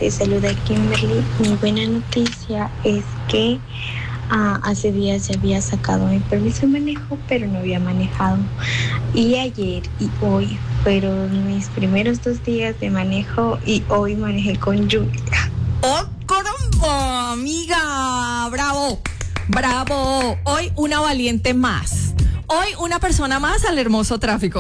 Te saluda Kimberly. Mi buena noticia es que hace días ya había sacado mi permiso de manejo, pero no había manejado. Y ayer y hoy fueron mis primeros 2 días de manejo y hoy manejé con lluvia. ¡Oh, caramba, amiga! ¡Bravo! ¡Bravo! Hoy una valiente más. Hoy una persona más al hermoso tráfico.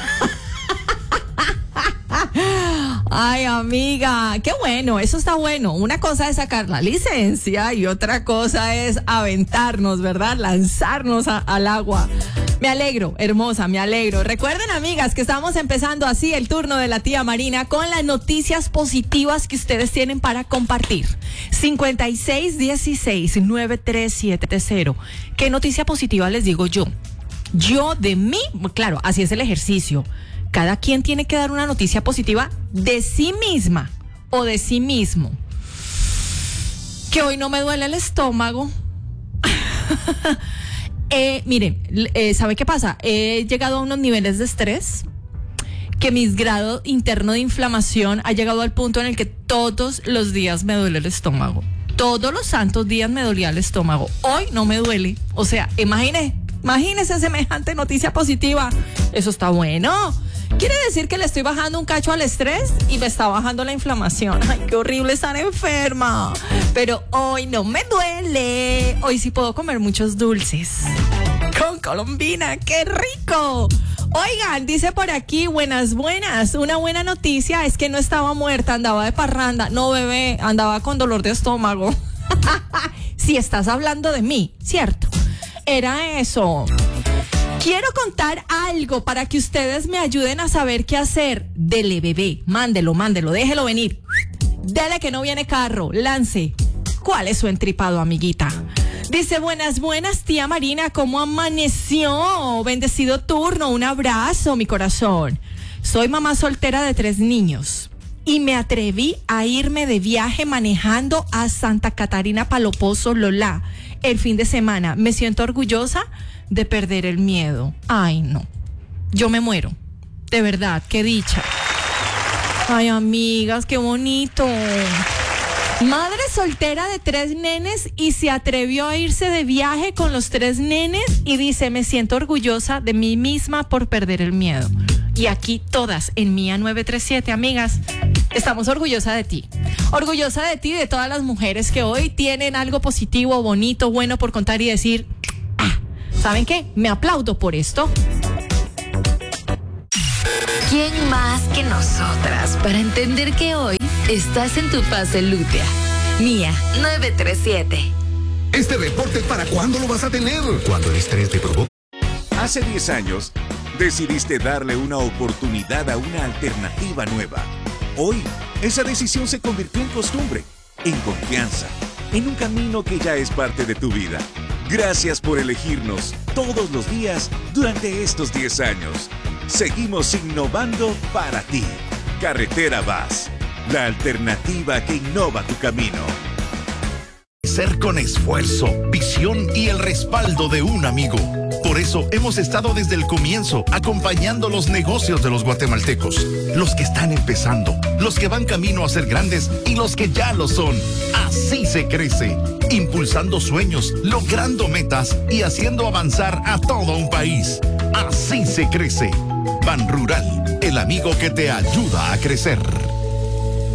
Ay, amiga, qué bueno, eso está bueno. Una cosa es sacar la licencia y otra cosa es aventarnos, ¿verdad? Lanzarnos al agua. Me alegro, hermosa, me alegro. Recuerden, amigas, que estamos empezando así el turno de la tía Marina con las noticias positivas que ustedes tienen para compartir. 5616-9370. ¿Qué noticia positiva les digo yo? Yo de mí, claro, así es el ejercicio. Cada quien tiene que dar una noticia positiva de sí misma o de sí mismo. Que hoy no me duele el estómago. Miren, ¿sabe qué pasa? He llegado a unos niveles de estrés que mi grado interno de inflamación ha llegado al punto en el que todos los días me duele el estómago. Todos los santos días me dolía el estómago. Hoy no me duele. O sea, imagínese semejante noticia positiva. Eso está bueno. Quiere decir que le estoy bajando un cacho al estrés y me está bajando la inflamación. Ay, qué horrible estar enferma. Pero hoy no me duele. Hoy sí puedo comer muchos dulces. Con Colombina, qué rico. Oigan, dice por aquí, buenas. Una buena noticia es que no estaba muerta, andaba de parranda. No, bebé, andaba con dolor de estómago. Si estás hablando de mí, ¿cierto? Era eso. Quiero contar algo para que ustedes me ayuden a saber qué hacer. Dele, bebé, mándelo, déjelo venir. Dele que no viene carro, lance. ¿Cuál es su entripado, amiguita? Dice, buenas, tía Marina, ¿cómo amaneció? Bendecido turno, un abrazo, mi corazón. Soy mamá soltera de 3 niños y me atreví a irme de viaje manejando a Santa Catarina Palopozo, Lola, el fin de semana. Me siento orgullosa de perder el miedo. Ay, no. Yo me muero. De verdad, qué dicha. Ay, amigas, qué bonito. Madre soltera de 3 nenes y se atrevió a irse de viaje con los 3 nenes y dice, me siento orgullosa de mí misma por perder el miedo. Y aquí todas en Mía 937, amigas, estamos orgullosas de ti. Orgullosa de ti, de todas las mujeres que hoy tienen algo positivo, bonito, bueno por contar y decir, ¿saben qué? Me aplaudo por esto. ¿Quién más que nosotras para entender que hoy estás en tu fase lútea? Mía 937. ¿Este reporte para cuándo lo vas a tener? Cuando el estrés te provoca. Hace 10 años, decidiste darle una oportunidad a una alternativa nueva. Hoy, esa decisión se convirtió en costumbre, en confianza, en un camino que ya es parte de tu vida. Gracias por elegirnos todos los días durante estos 10 años. Seguimos innovando para ti. Carretera Vaz, la alternativa que innova tu camino. Ser con esfuerzo, visión y el respaldo de un amigo. Por eso hemos estado desde el comienzo acompañando los negocios de los guatemaltecos. Los que están empezando, los que van camino a ser grandes y los que ya lo son. Así se crece. Impulsando sueños, logrando metas y haciendo avanzar a todo un país. Así se crece. Ban Rural, el amigo que te ayuda a crecer.